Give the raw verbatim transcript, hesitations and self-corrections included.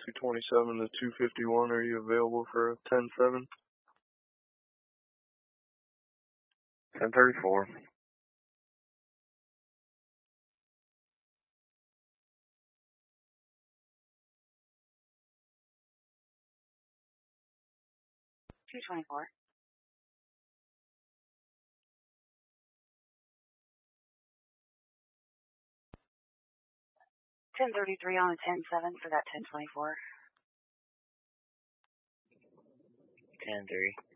two twenty-seven to two fifty-one, are you available for a ten seven? ten thirty-four. two twenty-four. ten thirty-three on a ten seven for that ten twenty-four. ten three.